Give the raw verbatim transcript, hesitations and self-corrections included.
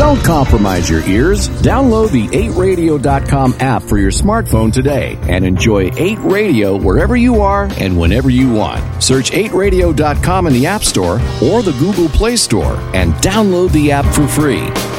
Don't compromise your ears. Download the eight radio dot com app for your smartphone today and enjoy eight Radio wherever you are and whenever you want. Search eight radio dot com in the App Store or the Google Play Store and download the app for free.